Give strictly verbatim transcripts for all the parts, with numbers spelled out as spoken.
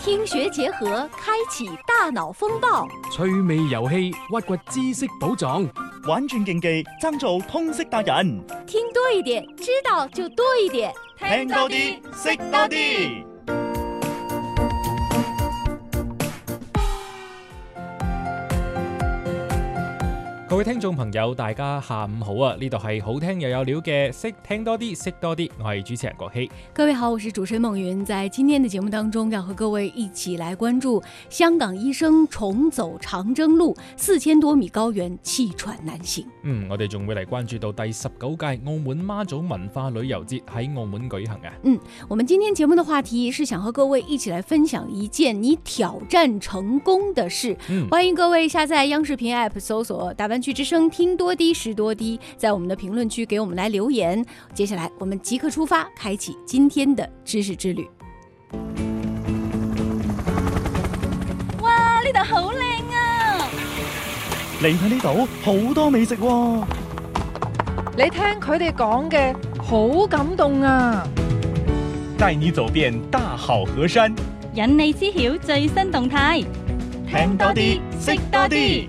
听学结合，开启大脑风暴； 趣味遊戲，挖掘知識寶藏； 玩轉競技，爭做通識達人。 聽多一點，知道就多一點。 聽多啲，識多啲。 各位聽眾朋友，大家下午好啊！呢度係好聽又有料嘅識聽多啲，識多啲。我係主持人國希。 各位好，我是主持人孟云。在今天的節目當中，要和各位一起來關注香港醫生重走長征路，四千多米高原氣喘難行。 嗯，我哋仲會嚟關注到第十九屆澳門媽祖文化旅遊節喺澳門舉行啊。 嗯，我們今天節目的話題是想和各位一起來分享一件你挑戰成功的事。嗯，歡迎各位下載央視頻 App 搜索大灣區之聲聽多啲識多啲，在我們的評論區給我們來留言。接下來我們即刻出發，開啟今天的知識之旅。哇，呢度好靚啊！ 嚟睇呢度好多美食喎。 你聽佢哋講嘅好感動啊！ 帶你走遍大好河山， 引你知曉最新動態， 聽多啲，識多啲。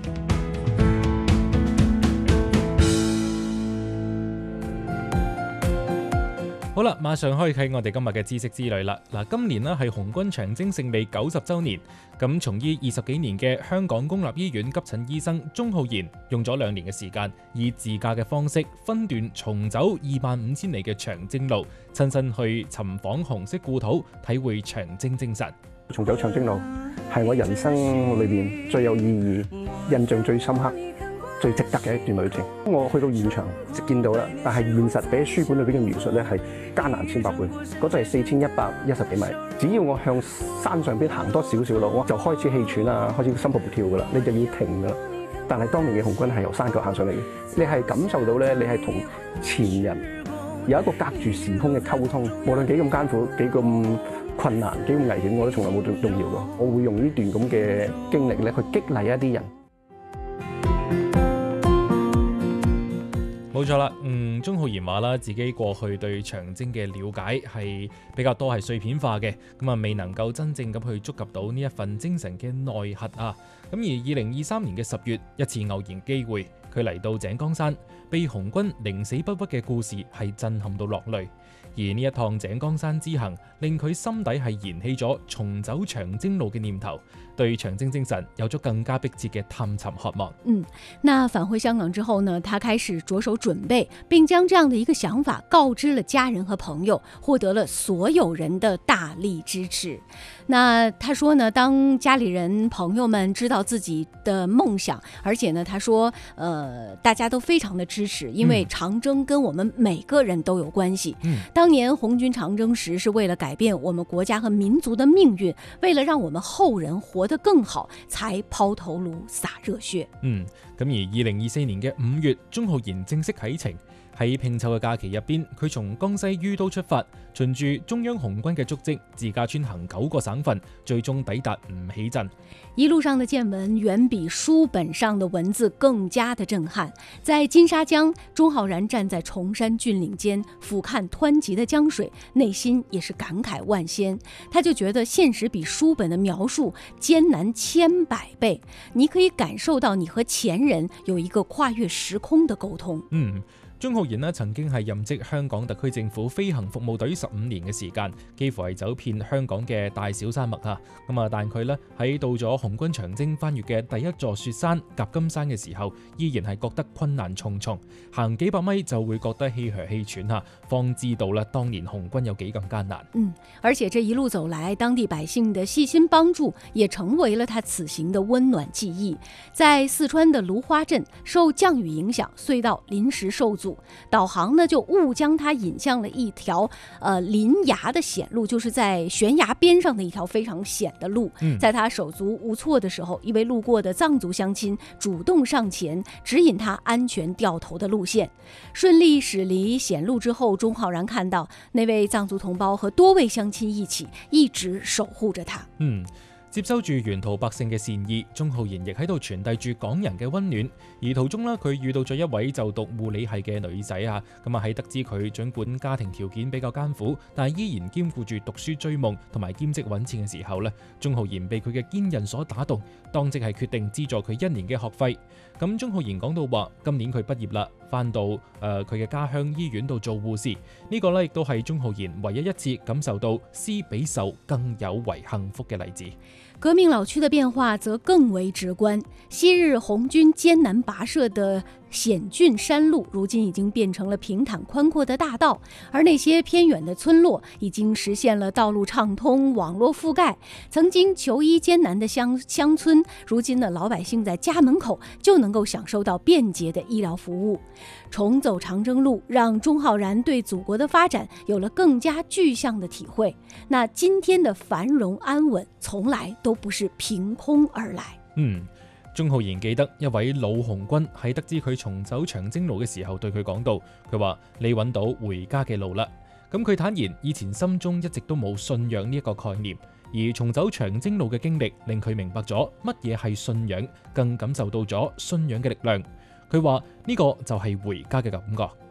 好啦，馬上開啟我哋今日嘅知識之旅啦！嗱，今年呢係紅軍長征勝利九十週年，咁從醫二十幾年嘅香港公立醫院急診醫生鍾浩然，用咗兩年嘅時間，以自駕嘅方式分段重走二萬五千里嘅長征路，親身去尋訪紅色故土，體會長征精神。 重走長征路係我人生裏面最有意義、印象最深刻、最值得嘅一段旅程。我去到現場就見到啦，但係現實比書本裏邊嘅描述咧係艱難千百倍。嗰度係四千一百一十幾米，只要我向山上邊行多少少路，我就開始氣喘啊，開始心撲撲跳噶啦，你就要停噶啦。但係當年嘅紅軍係由山腳行上嚟嘅，你係感受到咧，你係同前人有一個隔住時空嘅溝通，無論幾咁艱苦、幾咁困難、幾咁危險，我都從來冇動搖過。我會用呢段咁嘅經歷咧去激勵一啲人。 冇錯啦，嗯，鍾浩然話啦，自己過去對長征嘅了解係比較多係碎片化嘅，咁啊未能夠真正咁去觸及到呢一份精神嘅內核啊。咁而二零二三年嘅十月，一次偶然機會，佢嚟到井岡山，被紅軍寧死不屈嘅故事係震撼到落淚。而呢一趟井岡山之行，令佢心底係燃起咗重走長征路嘅念頭，對長征精神有咗更加迫切嘅探尋渴望。 嗯，那返回香港之後呢，他開始着手準備，並將這樣的一個想法告知了家人和朋友，獲得了所有人的大力支持。那他說呢，當家裡人朋友們知道自己的夢想，而且呢，他說，呃，大家都非常的支持，因為長征跟我們每個人都有關係。嗯，當年紅軍長征時是為了改變我們國家和民族的命運，為了讓我們後人活得更好，才拋頭顱灑熱血。 嗯，咁而二零二四年嘅五月，鍾浩然正式啟程。喺拼湊嘅假期入邊，佢從江西于都出發，循住中央紅軍嘅足跡，自駕穿行九個省份，最終抵達吳起鎮。 一路上的見聞遠比書本上的文字更加的震撼。在金沙江，鍾浩然站在崇山峻嶺間，俯瞰湍急的江水，內心也是感慨萬千。他就覺得現實比書本的描述艱難千百倍，你可以感受到你和前人有一個跨越時空的溝通。 嗯。鍾浩然曾經係任職香港特區政府飛行服務隊十五年嘅時間，幾乎係走遍香港嘅大小山脈啊。咁啊，但佢咧喺到咗紅軍長征翻越嘅第一座雪山夾金山嘅時候，依然係覺得困難重重，行幾百米就會覺得氣噓氣喘嚇，方知道啦當年紅軍有幾咁艱難。 嗯，而且這一路走來，當地百姓的細心幫助，也成為了他此行的溫暖記憶。在四川的蘆花鎮，受降雨影響，隧道臨時受阻。導航呢就誤將他引向了一條呃臨崖的險路，就是在懸崖邊上的一條非常險的路。嗯、在他手足無措的時候，一位路過的藏族鄉親主動上前指引他安全掉頭的路線。順利駛離險路之後，鍾浩然看到那位藏族同胞和多位鄉親一起一直守護着他。 嗯。 接收住沿途百姓嘅善意，鍾浩然亦喺度傳遞住港人嘅溫暖。而途中呢，佢遇到咗一位就讀護理系嘅女仔啊，咁啊喺得知佢儘管家庭條件比較艱苦，但係依然兼顧住讀書追夢同埋兼職揾錢嘅時候呢，鍾浩然被佢嘅堅韌所打動，當即係決定資助佢一年嘅學費。咁鍾浩然講到話，今年佢畢業啦，翻到誒佢嘅家鄉醫院度做護士，呢、呢個呢亦都係鍾浩然唯一一次感受到施比受更有為幸福嘅例子。 革命老區的變化則更為直觀，昔日紅軍艱難跋涉的險峻山路，如今已經變成了平坦寬闊的大道，而那些偏遠的村落已經實現了道路暢通、網絡覆蓋。曾經求醫艱難的鄉鄉村，如今的老百姓在家門口就能夠享受到便捷的醫療服務。重走長征路，讓鍾浩然對祖國的發展有了更加具象的體會。那今天的繁榮安穩，從來都不是憑空而來。 嗯，鍾浩然記得一位老紅軍喺得知佢重走長征路嘅時候，對佢講到，佢話你揾到回家嘅路啦。咁佢坦言，以前心中一直都冇信仰呢一個概念，而重走長征路嘅經歷令佢明白咗乜嘢係信仰，更感受到咗信仰嘅力量。佢話呢個就係回家嘅感覺。